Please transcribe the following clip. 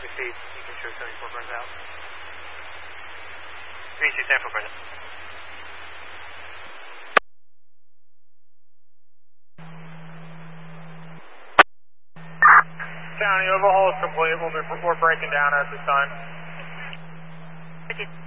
proceed. You can show 74 burns out. 3674 burns out. County overhaul is complete. We're breaking down at this time. Roger.